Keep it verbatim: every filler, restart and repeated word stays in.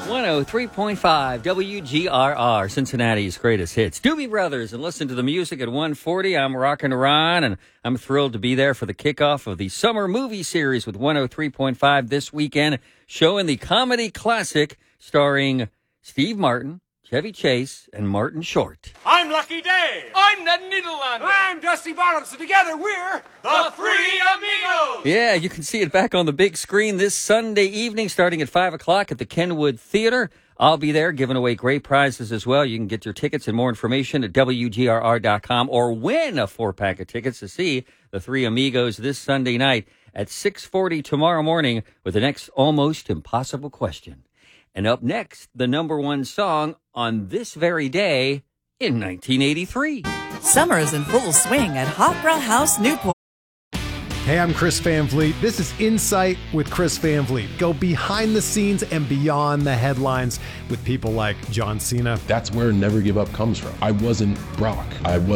one oh three point five W G R R, Cincinnati's greatest hits. Doobie Brothers, and listen to the music at one forty. I'm rocking Ron, and I'm thrilled to be there for the kickoff of the summer movie series with one oh three point five this weekend, showing the comedy classic starring Steve Martin, Chevy Chase, and Martin Short. I'm Lucky Day. I'm Ned Niederlander. I'm Dusty Bottoms. So together we're the Three Amigos. Yeah, you can see it back on the big screen this Sunday evening starting at five o'clock at the Kenwood Theater. I'll be there giving away great prizes as well. You can get your tickets and more information at W G R R dot com or win a four-pack of tickets to see the Three Amigos this Sunday night at six forty tomorrow morning with the next Almost Impossible Question. And up next, the number one song on this very day in nineteen eighty-three. Summer is in full swing at Opera House Newport. Hey, I'm Chris Van Vliet. This is Insight with Chris Van Vliet. Go behind the scenes and beyond the headlines with people like John Cena. That's where Never Give Up comes from. I wasn't Brock. I was